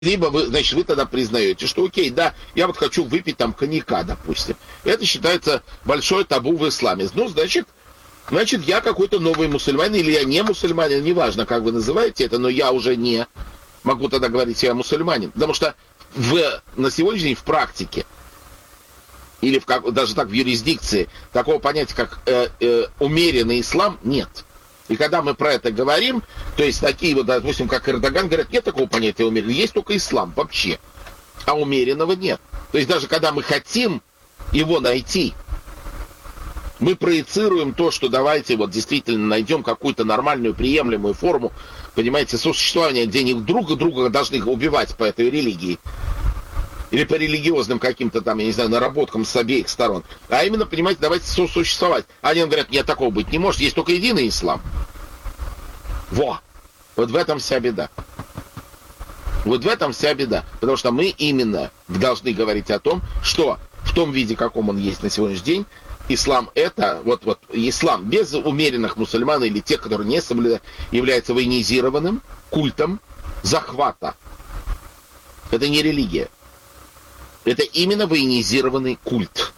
Либо вы, значит, вы тогда признаете, что окей, да, я вот хочу выпить там коньяка, допустим. Это считается большое табу в исламе. Ну, значит, я какой-то новый мусульманин, или я не мусульманин, неважно, как вы называете это, но я уже не могу тогда говорить, что я мусульманин. Потому что на сегодняшний день в практике, или даже так в юрисдикции, такого понятия, как умеренный ислам, нет. И когда мы про это говорим, то есть такие вот, допустим, как Эрдоган, говорят, нет такого понятия умеренного, есть только ислам вообще, а умеренного нет. То есть даже когда мы хотим его найти, мы проецируем то, что давайте вот действительно найдем какую-то нормальную, приемлемую форму, понимаете, сосуществования, где они друг друга должны убивать по этой религии. Или по религиозным каким-то там, я не знаю, наработкам с обеих сторон. А именно, понимаете, давайте сосуществовать. Они говорят, нет, такого быть не может, есть только единый ислам. Вот в этом вся беда. Вот в этом вся беда. Потому что мы именно должны говорить о том, что в том виде, каком он есть на сегодняшний день, ислам это, вот ислам без умеренных мусульман или тех, которые не соблюдают, является военизированным культом захвата. Это не религия. Это именно военизированный культ.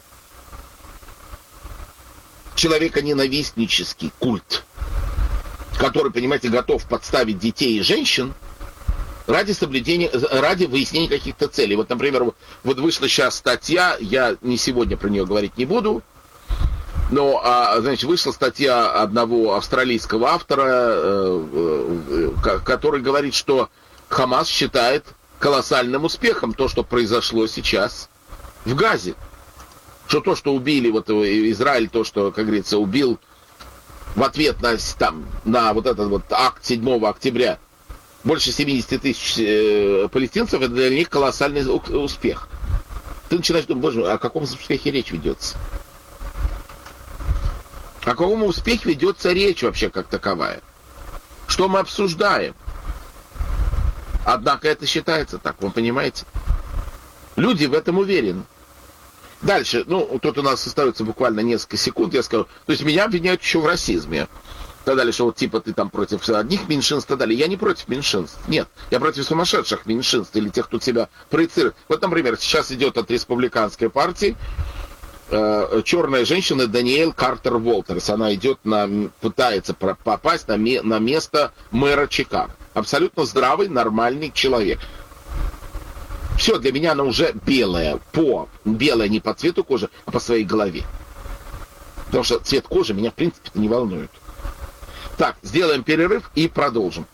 Человеконенавистнический культ, который, понимаете, готов подставить детей и женщин ради выяснения каких-то целей. Вот, например, вот вышла сейчас статья, я не сегодня про нее говорить не буду, но, значит, вышла статья одного австралийского автора, который говорит, что Хамас считает колоссальным успехом то, что произошло сейчас в Газе. Что то, что убили вот Израиль, то, что, как говорится, убил в ответ на вот этот вот акт 7 октября больше 70 тысяч палестинцев, это для них колоссальный успех. Ты начинаешь думать, боже мой, о каком успехе речь ведется? О каком успехе ведется речь вообще как таковая? Что мы обсуждаем? Однако это считается так, вы понимаете? Люди в этом уверены. Дальше, тут у нас остается буквально несколько секунд, я скажу. То есть меня обвиняют еще в расизме. Так далее, что вот типа ты там против одних меньшинств, так далее. Я не против меньшинств, нет. Я против сумасшедших меньшинств или тех, кто себя проецирует. Вот, например, сейчас идет от республиканской партии черная женщина Даниэль Картер Уолтерс. Она пытается попасть на место мэра Чикаго. Абсолютно здравый, нормальный человек. Все, для меня она уже белая. Белая не по цвету кожи, а по своей голове. Потому что цвет кожи меня, в принципе, не волнует. Так, сделаем перерыв и продолжим.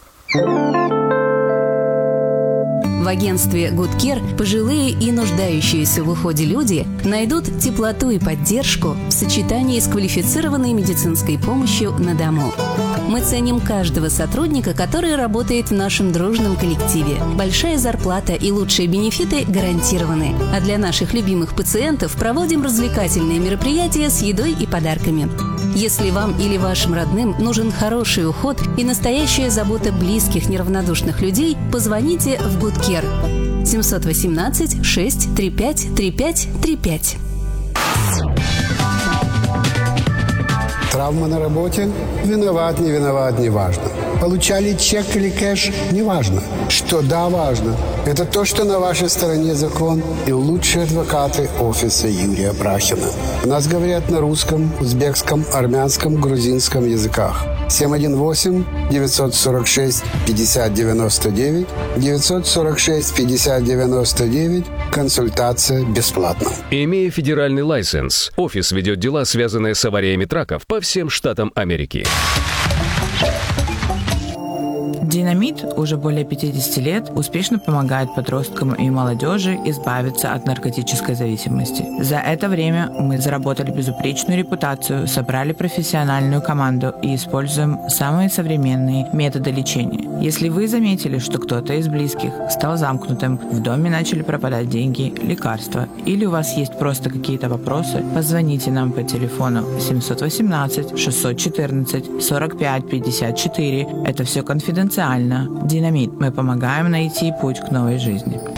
В агентстве Good Care пожилые и нуждающиеся в уходе люди найдут теплоту и поддержку в сочетании с квалифицированной медицинской помощью на дому. Мы ценим каждого сотрудника, который работает в нашем дружном коллективе. Большая зарплата и лучшие бенефиты гарантированы. А для наших любимых пациентов проводим развлекательные мероприятия с едой и подарками. Если вам или вашим родным нужен хороший уход и настоящая забота близких неравнодушных людей, позвоните в Good Care 718 635 3535. Травма на работе? Виноват, не виноват, не важно. Получали чек или кэш? Не важно. Что да, важно. Это то, что на вашей стороне закон и лучшие адвокаты офиса Юрия Брахина. У нас говорят на русском, узбекском, армянском, грузинском языках. 718-946-5099, 946-5099. Консультация бесплатна. Имея федеральный лайсенс, офис ведет дела, связанные с авариями траков по всем штатам Америки. Динамит уже более 50 лет успешно помогает подросткам и молодежи избавиться от наркотической зависимости. За это время мы заработали безупречную репутацию, собрали профессиональную команду и используем самые современные методы лечения. Если вы заметили, что кто-то из близких стал замкнутым, в доме начали пропадать деньги, лекарства, или у вас есть просто какие-то вопросы, позвоните нам по телефону 718 614 45 54. Это все конфиденциально. Динамит. Мы помогаем найти путь к новой жизни.